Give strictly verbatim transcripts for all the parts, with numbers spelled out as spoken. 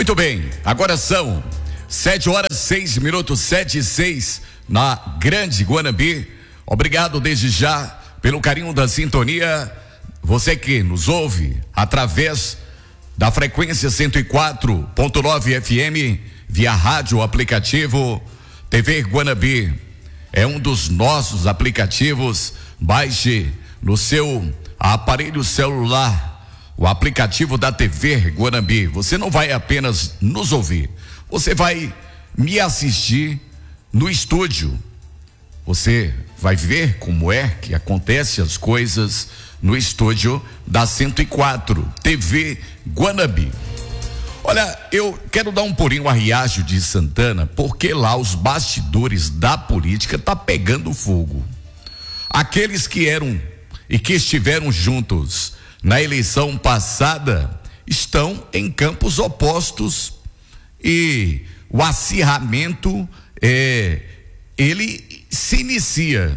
Muito bem, agora são sete horas, seis minutos, sete e seis na Grande Guanambi. Obrigado desde já pelo carinho da sintonia. Você que nos ouve através da frequência cento e quatro ponto nove F M, via rádio, aplicativo T V Guanambi. É um dos nossos aplicativos. Baixe no seu aparelho celular o aplicativo da T V Guanambi. Você não vai apenas nos ouvir, você vai me assistir no estúdio. Você vai ver como é que acontecem as coisas no estúdio da cento e quatro T V Guanambi. Olha, eu quero dar um pulinho a Riacho de Santana, porque lá os bastidores da política tá pegando fogo. Aqueles que eram e que estiveram juntos na eleição passada estão em campos opostos e o acirramento é, ele se inicia.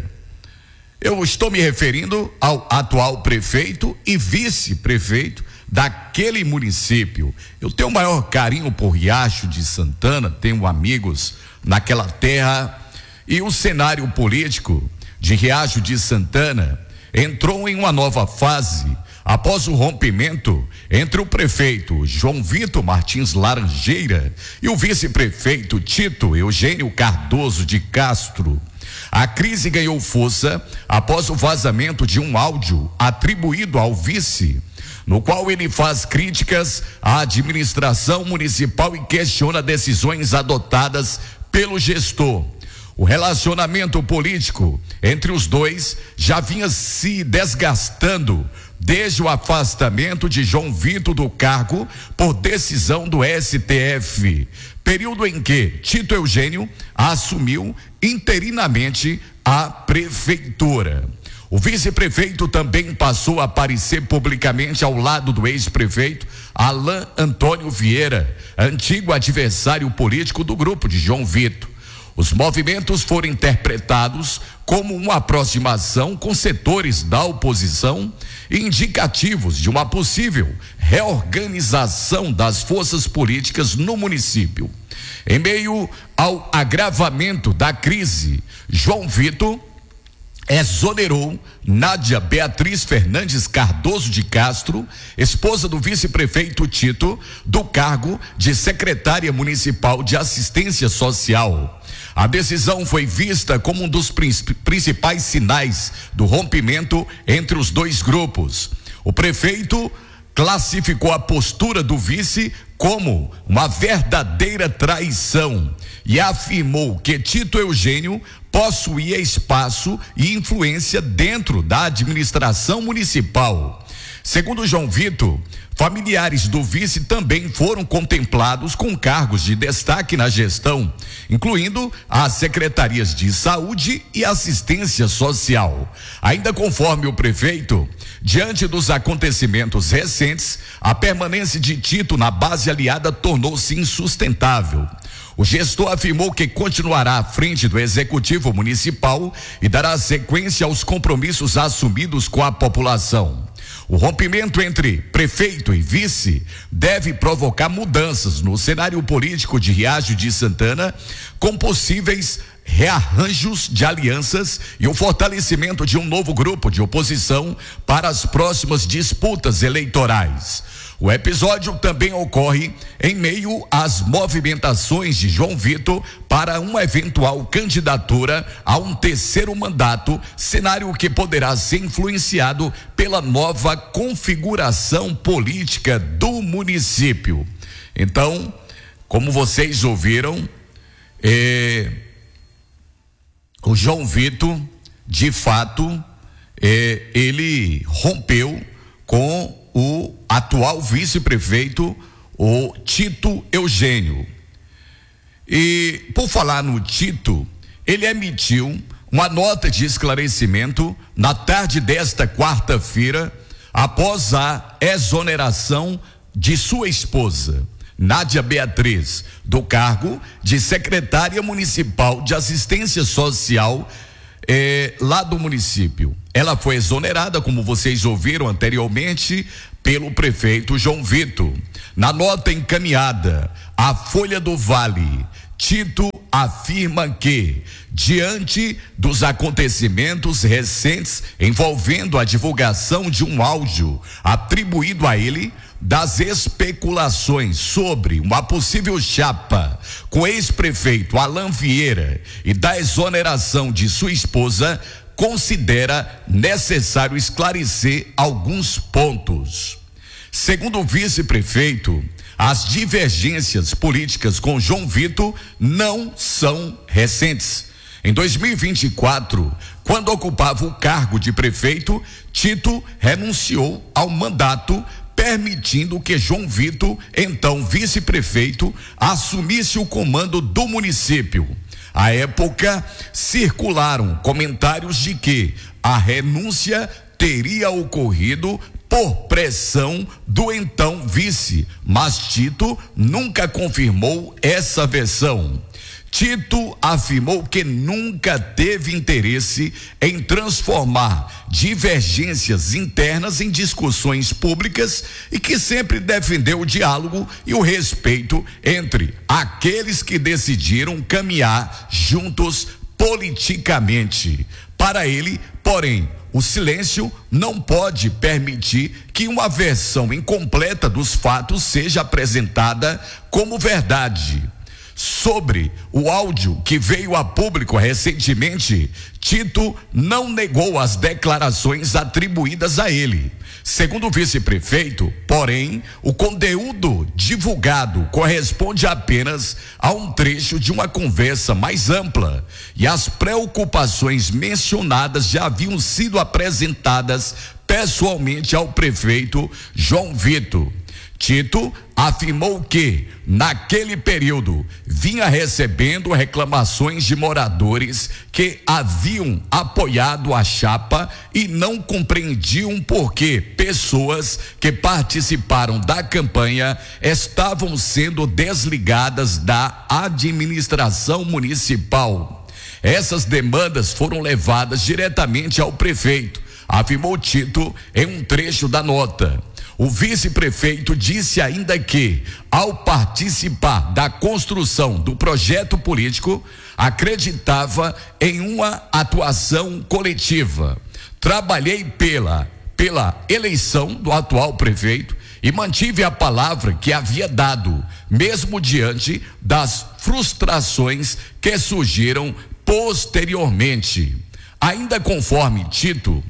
Eu estou me referindo ao atual prefeito e vice-prefeito daquele município. Eu tenho o maior carinho por Riacho de Santana, tenho amigos naquela terra, e o cenário político de Riacho de Santana entrou em uma nova fase após o rompimento entre o prefeito João Vitor Martins Laranjeira e o vice-prefeito Tito Eugênio Cardoso de Castro. A crise ganhou força após o vazamento de um áudio atribuído ao vice, no qual ele faz críticas à administração municipal e questiona decisões adotadas pelo gestor. O relacionamento político entre os dois já vinha se desgastando desde o afastamento de João Vitor do cargo por decisão do S T F, período em que Tito Eugênio assumiu interinamente a prefeitura. O vice-prefeito também passou a aparecer publicamente ao lado do ex-prefeito Alain Antônio Vieira, antigo adversário político do grupo de João Vitor. Os movimentos foram interpretados como uma aproximação com setores da oposição e indicativos de uma possível reorganização das forças políticas no município. Em meio ao agravamento da crise, João Vitor exonerou Nádia Beatriz Fernandes Cardoso de Castro, esposa do vice-prefeito Tito, do cargo de secretária municipal de assistência social. A decisão foi vista como um dos principais sinais do rompimento entre os dois grupos. O prefeito classificou a postura do vice como uma verdadeira traição e afirmou que Tito Eugênio possuía espaço e influência dentro da administração municipal. Segundo João Vitor, familiares do vice também foram contemplados com cargos de destaque na gestão, incluindo as secretarias de saúde e assistência social. Ainda conforme o prefeito, diante dos acontecimentos recentes, a permanência de Tito na base aliada tornou-se insustentável. O gestor afirmou que continuará à frente do executivo municipal e dará sequência aos compromissos assumidos com a população. O rompimento entre prefeito e vice deve provocar mudanças no cenário político de Riacho de Santana, com possíveis rearranjos de alianças e o fortalecimento de um novo grupo de oposição para as próximas disputas eleitorais. O episódio também ocorre em meio às movimentações de João Vitor para uma eventual candidatura a um terceiro mandato, cenário que poderá ser influenciado pela nova configuração política do município. Então, como vocês ouviram, é, o João Vitor, de fato, é, ele rompeu com o atual vice-prefeito, o Tito Eugênio. E por falar no Tito, ele emitiu uma nota de esclarecimento na tarde desta quarta-feira, após a exoneração de sua esposa, Nádia Beatriz, do cargo de secretária municipal de assistência social eh, lá do município. Ela foi exonerada, como vocês ouviram anteriormente, pelo prefeito João Vitor. Na nota encaminhada a Folha do Vale. Tito afirma que, diante dos acontecimentos recentes envolvendo a divulgação de um áudio atribuído a ele, das especulações sobre uma possível chapa com o ex-prefeito Alan Vieira e da exoneração de sua esposa, considera necessário esclarecer alguns pontos. Segundo o vice-prefeito, as divergências políticas com João Vitor não são recentes. Em dois mil e vinte e quatro, quando ocupava o cargo de prefeito, Tito renunciou ao mandato, permitindo que João Vitor, então vice-prefeito, assumisse o comando do município. À época, circularam comentários de que a renúncia teria ocorrido por pressão do então vice, mas Tito nunca confirmou essa versão. Tito afirmou que nunca teve interesse em transformar divergências internas em discussões públicas e que sempre defendeu o diálogo e o respeito entre aqueles que decidiram caminhar juntos politicamente. Para ele, porém, o silêncio não pode permitir que uma versão incompleta dos fatos seja apresentada como verdade. Sobre o áudio que veio a público recentemente, Tito não negou as declarações atribuídas a ele. Segundo o vice-prefeito, porém, o conteúdo divulgado corresponde apenas a um trecho de uma conversa mais ampla, e as preocupações mencionadas já haviam sido apresentadas pessoalmente ao prefeito João Vitor. Tito afirmou que, naquele período, vinha recebendo reclamações de moradores que haviam apoiado a chapa e não compreendiam por que pessoas que participaram da campanha estavam sendo desligadas da administração municipal. Essas demandas foram levadas diretamente ao prefeito, afirmou Tito em um trecho da nota. O vice-prefeito disse ainda que, ao participar da construção do projeto político, acreditava em uma atuação coletiva. Trabalhei pela, pela eleição do atual prefeito e mantive a palavra que havia dado, mesmo diante das frustrações que surgiram posteriormente. Ainda conforme Tito,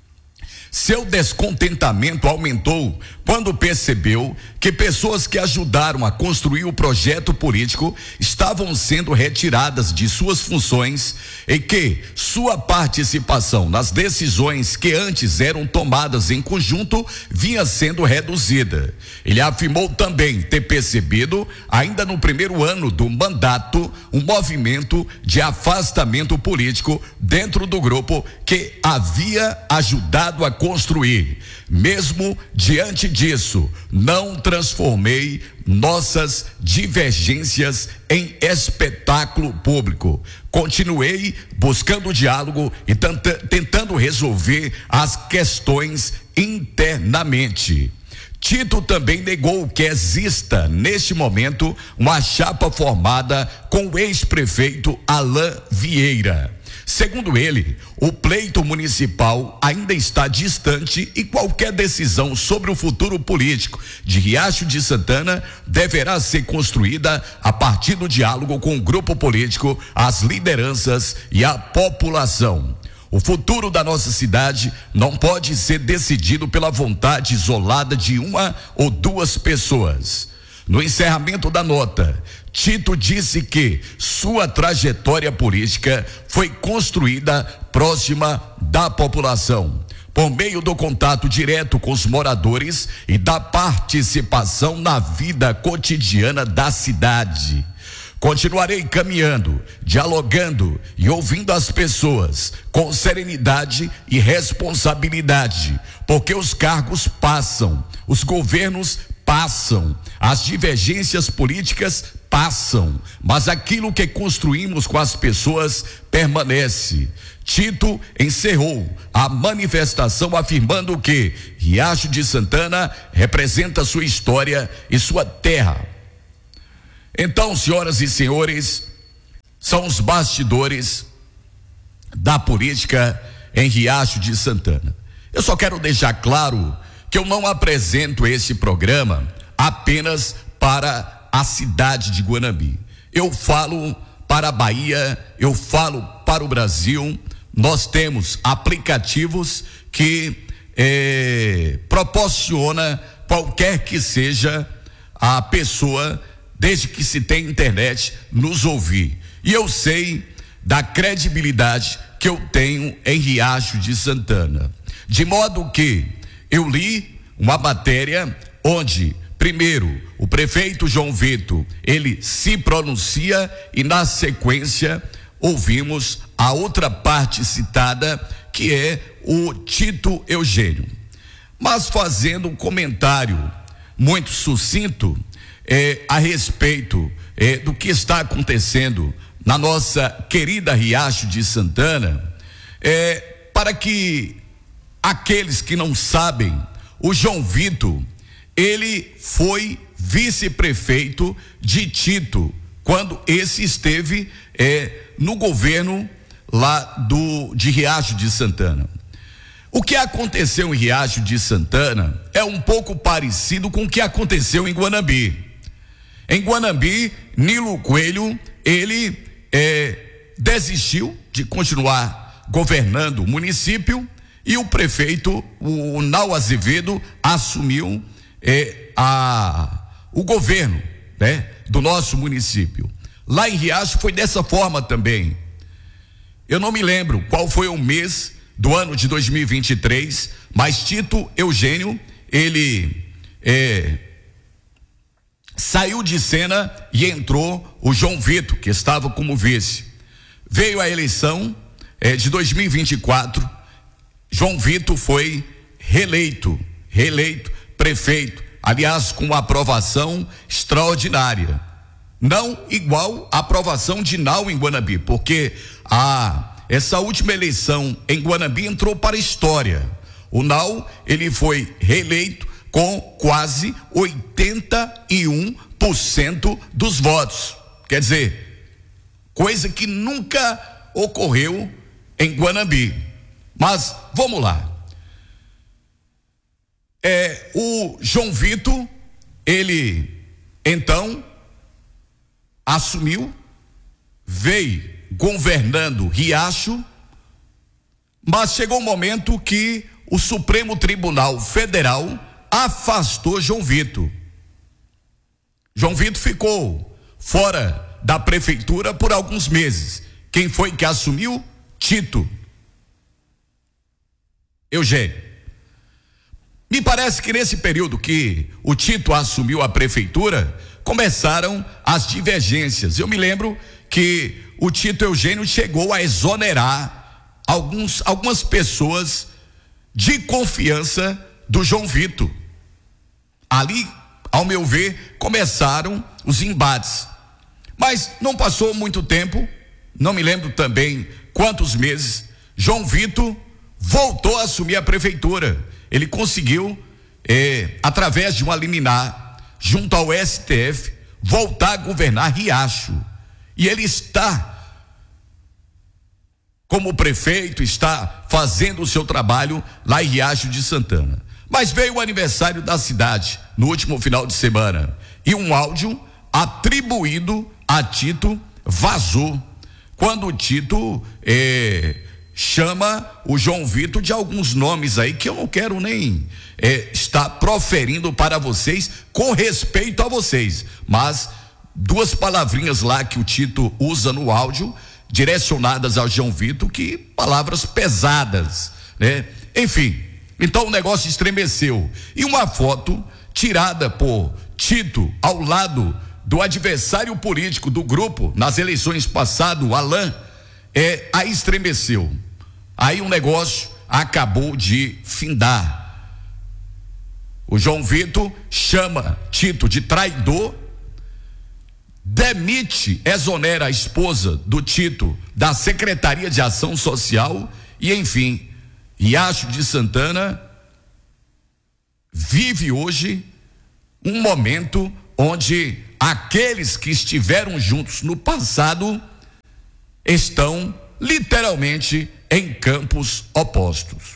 seu descontentamento aumentou quando percebeu que pessoas que ajudaram a construir o projeto político estavam sendo retiradas de suas funções e que sua participação nas decisões que antes eram tomadas em conjunto vinha sendo reduzida. Ele afirmou também ter percebido, ainda no primeiro ano do mandato, um movimento de afastamento político dentro do grupo que havia ajudado a construir. Mesmo diante disso, não transformei nossas divergências em espetáculo público. Continuei buscando diálogo e tentando resolver as questões internamente. Tito também negou que exista, neste momento, uma chapa formada com o ex-prefeito Alan Vieira. Segundo ele, o pleito municipal ainda está distante e qualquer decisão sobre o futuro político de Riacho de Santana deverá ser construída a partir do diálogo com o grupo político, as lideranças e a população. O futuro da nossa cidade não pode ser decidido pela vontade isolada de uma ou duas pessoas. No encerramento da nota, Tito disse que sua trajetória política foi construída próxima da população, por meio do contato direto com os moradores e da participação na vida cotidiana da cidade. Continuarei caminhando, dialogando e ouvindo as pessoas com serenidade e responsabilidade, porque os cargos passam, os governos passam, as divergências políticas passam, mas aquilo que construímos com as pessoas permanece. Tito encerrou a manifestação afirmando que Riacho de Santana representa sua história e sua terra. Então, senhoras e senhores, são os bastidores da política em Riacho de Santana. Eu só quero deixar claro que eu não apresento esse programa apenas para a cidade de Guanambi. Eu falo para a Bahia, eu falo para o Brasil. Nós temos aplicativos que eh, proporciona qualquer que seja a pessoa, desde que se tenha internet, nos ouvir. E eu sei da credibilidade que eu tenho em Riacho de Santana. De modo que eu li uma matéria onde, primeiro, o prefeito João Vitor, ele se pronuncia e na sequência ouvimos a outra parte citada, que é o Tito Eugênio. Mas fazendo um comentário muito sucinto é, a respeito é, do que está acontecendo na nossa querida Riacho de Santana, é, para que aqueles que não sabem, o João Vitor, ele foi vice-prefeito de Tito, quando esse esteve é, no governo lá do, de Riacho de Santana. O que aconteceu em Riacho de Santana é um pouco parecido com o que aconteceu em Guanambi. Em Guanambi, Nilo Coelho, ele é, desistiu de continuar governando o município e o prefeito, o Nau Azevedo, assumiu é, a, o governo, né, do nosso município. Lá em Riacho foi dessa forma também. Eu não me lembro qual foi o mês do ano de dois mil e vinte e três, mas Tito Eugênio, ele é, saiu de cena e entrou o João Vitor, que estava como vice. Veio a eleição é, de dois mil e vinte e quatro, João Vitor foi reeleito, reeleito prefeito, aliás, com uma aprovação extraordinária. Não igual à aprovação de Nau em Guanambi, porque a, essa última eleição em Guanambi entrou para a história. O Nau, ele foi reeleito com quase oitenta e um por cento dos votos. Quer dizer, coisa que nunca ocorreu em Guanambi. Mas vamos lá. É, o João Vitor, ele então assumiu, veio governando Riacho, mas chegou um momento que o Supremo Tribunal Federal afastou João Vitor. João Vitor ficou fora da prefeitura por alguns meses. Quem foi que assumiu? Tito Eugênio. Me parece que nesse período que o Tito assumiu a prefeitura, começaram as divergências. Eu me lembro que o Tito Eugênio chegou a exonerar alguns, algumas pessoas de confiança do João Vitor. Ali, ao meu ver, começaram os embates. Mas não passou muito tempo, não me lembro também quantos meses, João Vitor voltou a assumir a prefeitura. Ele conseguiu, é, através de uma liminar, junto ao S T F, voltar a governar Riacho. E ele está, como prefeito, está fazendo o seu trabalho lá em Riacho de Santana. Mas veio o aniversário da cidade, no último final de semana, e um áudio atribuído a Tito vazou, quando o Tito é, chama o João Vitor de alguns nomes aí que eu não quero nem é, estar proferindo para vocês, com respeito a vocês, mas duas palavrinhas lá que o Tito usa no áudio, direcionadas ao João Vitor, que palavras pesadas, né? Enfim, então o negócio estremeceu, e uma foto tirada por Tito ao lado do adversário político do grupo nas eleições passadas, o Alain, é, a estremeceu. Aí o negócio acabou de findar. O João Vitor chama Tito de traidor, demite, exonera a esposa do Tito da Secretaria de Ação Social e, enfim, Riacho de Santana vive hoje um momento onde aqueles que estiveram juntos no passado estão literalmente em campos opostos.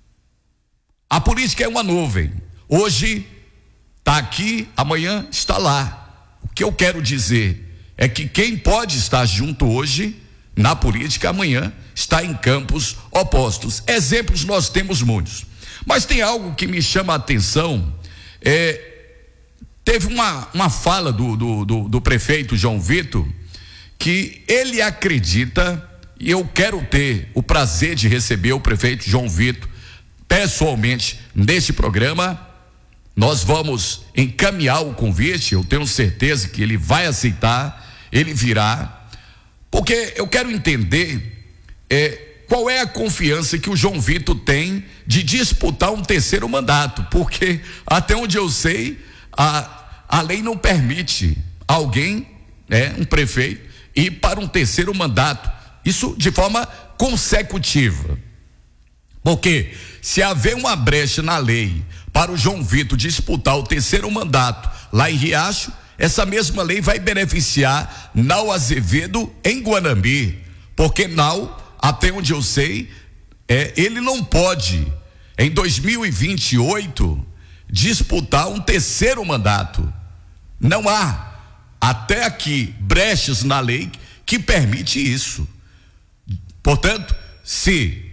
A política é uma nuvem. Hoje está aqui, amanhã está lá. O que eu quero dizer é que quem pode estar junto hoje na política, amanhã está em campos opostos. Exemplos nós temos muitos. Mas tem algo que me chama a atenção. É, teve uma, uma fala do, do, do, do prefeito João Vitor, que ele acredita, e eu quero ter o prazer de receber o prefeito João Vitor pessoalmente neste programa. Nós vamos encaminhar o convite, eu tenho certeza que ele vai aceitar, ele virá, porque eu quero entender é, qual é a confiança que o João Vitor tem de disputar um terceiro mandato, porque até onde eu sei, a, a lei não permite alguém, né, um prefeito, ir para um terceiro mandato, isso de forma consecutiva. Porque se haver uma brecha na lei para o João Vitor disputar o terceiro mandato lá em Riacho, essa mesma lei vai beneficiar Nau Azevedo em Guanambi, porque Nau, até onde eu sei, é, ele não pode em dois mil e vinte e oito disputar um terceiro mandato. Não há até aqui brechas na lei que permite isso. Portanto, se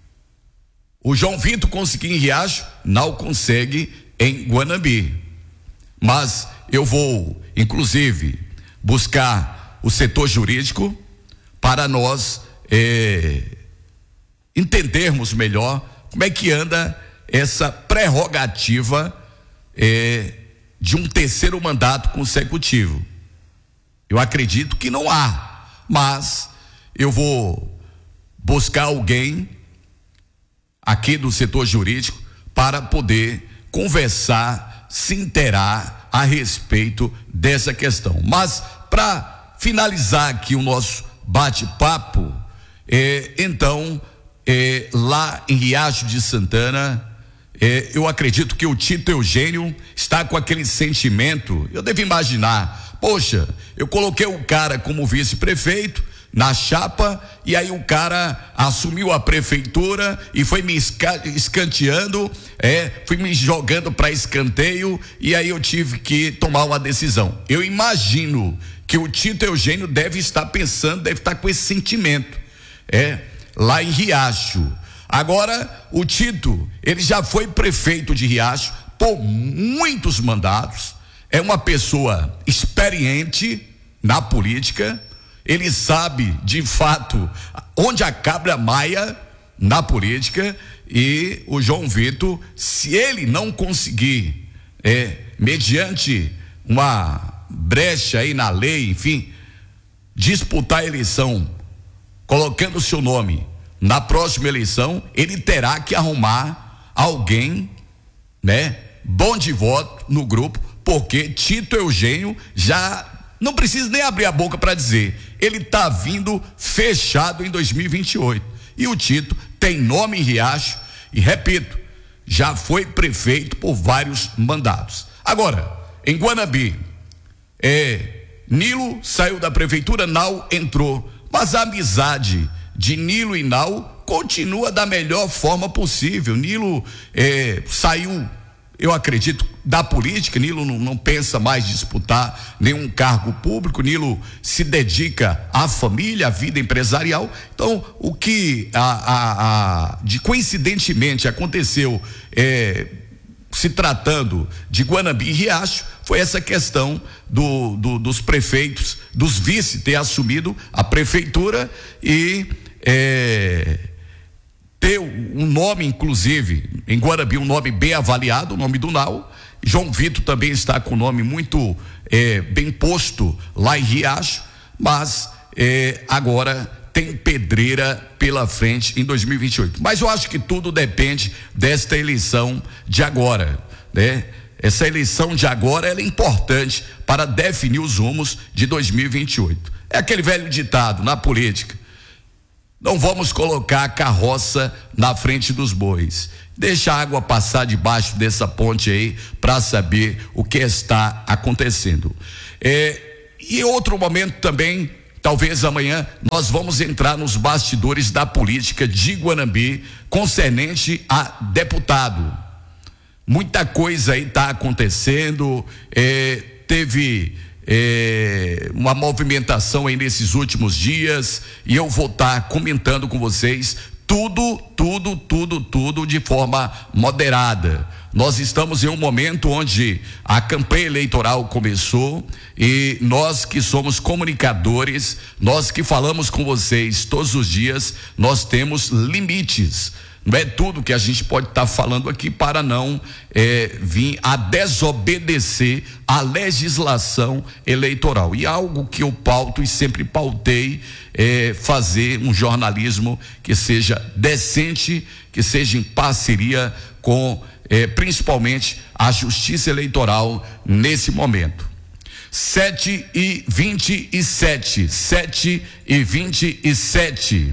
o João Vitor conseguir em Riacho, não consegue em Guanambi. Mas eu vou, inclusive, buscar o setor jurídico para nós é, entendermos melhor como é que anda essa prerrogativa é, de um terceiro mandato consecutivo. Eu acredito que não há, mas eu vou buscar alguém aqui do setor jurídico para poder conversar, se inteirar a respeito dessa questão. Mas para finalizar aqui o nosso bate-papo, é, então é, lá em Riacho de Santana, é, eu acredito que o Tito Eugênio está com aquele sentimento. Eu devo imaginar, poxa, eu coloquei o cara como vice-prefeito na chapa, e aí o cara assumiu a prefeitura e foi me escanteando, é, fui me jogando para escanteio, e aí eu tive que tomar uma decisão. Eu imagino que o Tito Eugênio deve estar pensando, deve estar com esse sentimento, é, lá em Riacho. Agora, o Tito, ele já foi prefeito de Riacho por muitos mandatos, é uma pessoa experiente na política. Ele sabe, de fato, onde acaba a maia na política, e o João Vitor, se ele não conseguir, é, mediante uma brecha aí na lei, enfim, disputar a eleição, colocando o seu nome na próxima eleição, ele terá que arrumar alguém, né, bom de voto no grupo, porque Tito Eugênio já não precisa nem abrir a boca para dizer, ele está vindo fechado em dois mil e vinte e oito. E o Tito tem nome em Riacho e, repito, já foi prefeito por vários mandatos. Agora, em Guanambi, é, Nilo saiu da prefeitura, Nau entrou, mas a amizade de Nilo e Nau continua da melhor forma possível. Nilo é, saiu, eu acredito, da política. Nilo não, não pensa mais disputar nenhum cargo público. Nilo se dedica à família, à vida empresarial. Então, o que a, a, a, de coincidentemente aconteceu é, se tratando de Guanambi e Riacho, foi essa questão do, do, dos prefeitos, dos vice ter assumido a prefeitura e é, ter um nome, inclusive, em Guanambi, um nome bem avaliado, o nome do Nau. João Vitor também está com o nome muito é, bem posto lá em Riacho, mas é, agora tem pedreira pela frente em dois mil e vinte e oito. Mas eu acho que tudo depende desta eleição de agora, né? Essa eleição de agora ela é importante para definir os rumos de dois mil e vinte e oito. É aquele velho ditado na política: Não vamos colocar a carroça na frente dos bois. Deixa a água passar debaixo dessa ponte aí para saber o que está acontecendo. É, e outro momento também, talvez amanhã, nós vamos entrar nos bastidores da política de Guanambi concernente a deputado. Muita coisa aí está acontecendo, é, teve é, uma movimentação aí nesses últimos dias e eu vou estar tá comentando com vocês tudo, tudo, tudo, tudo de forma moderada. Nós estamos em um momento onde a campanha eleitoral começou e nós que somos comunicadores, nós que falamos com vocês todos os dias, nós temos limites. Não é tudo que a gente pode estar tá falando aqui para não é, vir a desobedecer a legislação eleitoral. E algo que eu pauto e sempre pautei é fazer um jornalismo que seja decente, que seja em parceria com é, principalmente a Justiça Eleitoral nesse momento. Sete e vinte e sete, sete e vinte e sete.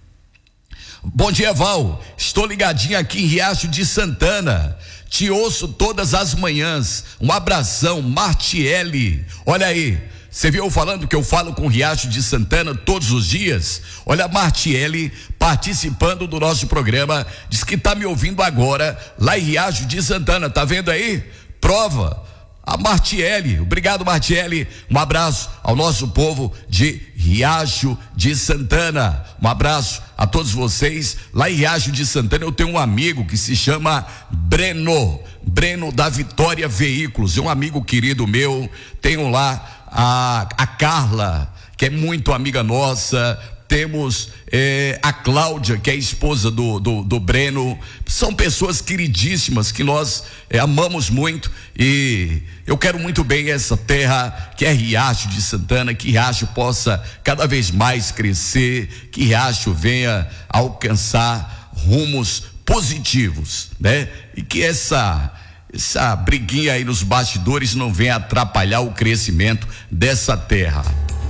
Bom dia, Val. Estou ligadinho aqui em Riacho de Santana. Te ouço todas as manhãs. Um abração, Martiele. Olha aí, você viu falando que eu falo com Riacho de Santana todos os dias? Olha a Martiele participando do nosso programa. Diz que tá me ouvindo agora lá em Riacho de Santana. Tá vendo aí? Prova. A Martiele, obrigado Martiele, um abraço ao nosso povo de Riacho de Santana, um abraço a todos vocês, lá em Riacho de Santana eu tenho um amigo que se chama Breno, Breno da Vitória Veículos, é um amigo querido meu, tenho lá a, a Carla, que é muito amiga nossa, temos eh, a Cláudia, que é a esposa do, do, do Breno, são pessoas queridíssimas que nós eh, amamos muito e eu quero muito bem essa terra que é Riacho de Santana, que Riacho possa cada vez mais crescer, que Riacho venha a alcançar rumos positivos, né? E que essa essa briguinha aí nos bastidores não venha atrapalhar o crescimento dessa terra.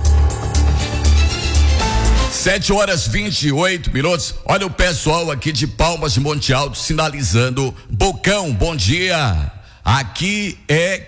Sete horas vinte e oito minutos. Olha o pessoal aqui de Palmas de Monte Alto sinalizando. Bocão, bom dia. Aqui é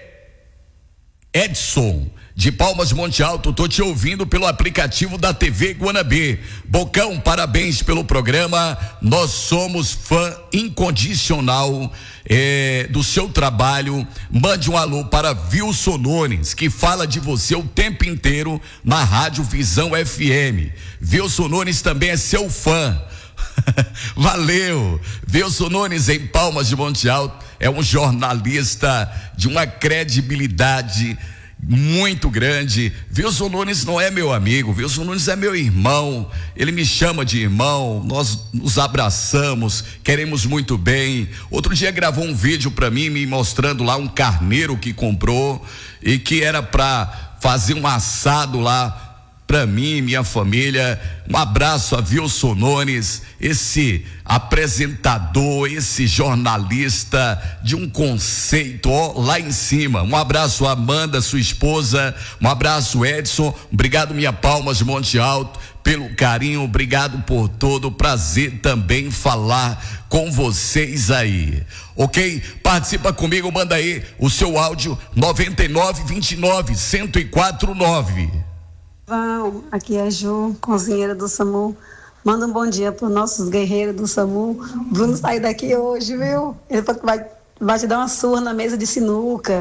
Edson de Palmas de Monte Alto. Tô te ouvindo pelo aplicativo da T V Guanambi. Bocão, parabéns pelo programa. Nós somos fã incondicional É, do seu trabalho. Mande um alô para Wilson Nunes, que fala de você o tempo inteiro na Rádio Visão F M. Wilson Nunes também é seu fã. Valeu. Wilson Nunes em Palmas de Monte Alto é um jornalista de uma credibilidade muito grande. Wilson Nunes não é meu amigo, Wilson Nunes é meu irmão, ele me chama de irmão, nós nos abraçamos, queremos muito bem. Outro dia gravou um vídeo para mim me mostrando lá um carneiro que comprou e que era para fazer um assado lá para mim e minha família. Um abraço a Wilson Nunes, esse apresentador, esse jornalista de um conceito, ó, lá em cima. Um abraço a Amanda, sua esposa, um abraço Edson, obrigado minha Palmas de Monte Alto pelo carinho, obrigado por todo, prazer também falar com vocês aí, ok? Participa comigo, manda aí o seu áudio noventa e nove, vinte e nove, cento e quatro, nove. Val, aqui é a Ju, cozinheira do SAMU. Manda um bom dia para os nossos guerreiros do SAMU. Bruno sai daqui hoje, viu? Ele vai, vai te dar uma surra na mesa de sinuca.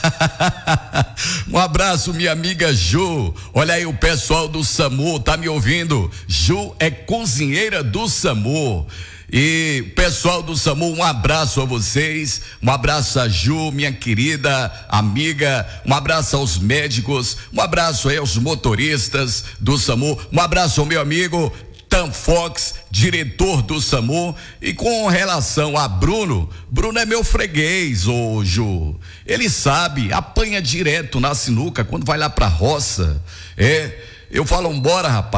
Um abraço, minha amiga Ju. Olha aí o pessoal do SAMU, tá me ouvindo? Ju é cozinheira do SAMU. E pessoal do SAMU, um abraço a vocês, um abraço a Ju, minha querida amiga, um abraço aos médicos, um abraço aí aos motoristas do SAMU, um abraço ao meu amigo Tan Fox, diretor do SAMU. E com relação a Bruno, Bruno é meu freguês, ô Ju, ele sabe, apanha direto na sinuca quando vai lá pra roça. É, eu falo, bora rapaz,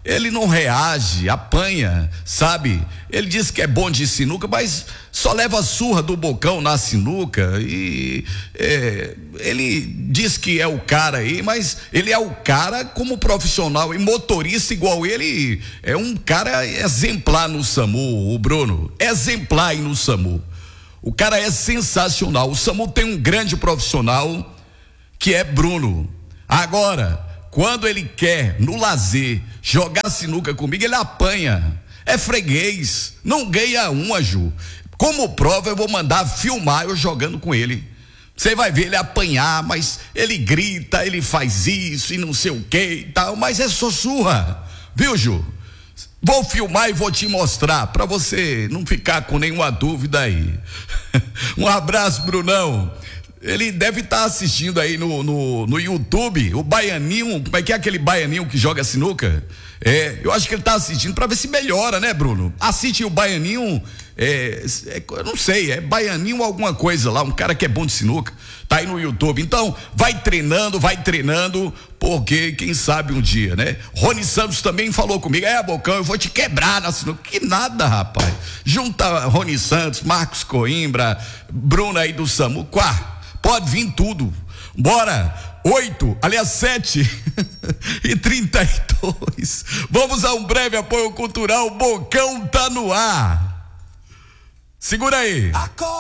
ele não reage, apanha, sabe? Ele diz que é bom de sinuca, mas só leva surra do Bocão na sinuca e é, ele diz que é o cara aí, mas ele é o cara como profissional e motorista igual ele, é um cara exemplar no SAMU, o Bruno, exemplar aí no SAMU. O cara é sensacional, o SAMU tem um grande profissional que é Bruno. Agora, quando ele quer, no lazer, jogar sinuca comigo, ele apanha. É freguês. Não ganha uma, Ju. Como prova, eu vou mandar filmar eu jogando com ele. Você vai ver ele apanhar, mas ele grita, ele faz isso e não sei o que e tal, mas é só surra. Viu, Ju? Vou filmar e vou te mostrar, pra você não ficar com nenhuma dúvida aí. Um abraço, Brunão. Ele deve estar tá assistindo aí no, no, no YouTube, o Baianinho, como é que é aquele Baianinho que joga sinuca? É, eu acho que ele está assistindo para ver se melhora, né, Bruno? Assiste o Baianinho, é, é, eu não sei, é Baianinho alguma coisa lá, um cara que é bom de sinuca, tá aí no YouTube. Então, vai treinando, vai treinando, porque quem sabe um dia, né? Rony Santos também falou comigo, é, Bocão, eu vou te quebrar na sinuca. Que nada, rapaz. Junta Rony Santos, Marcos Coimbra, Bruno aí do SAMU, quá. Pode vir tudo. Bora, oito, aliás, sete e trinta e dois. Vamos a um breve apoio cultural. Bocão tá no ar. Segura aí.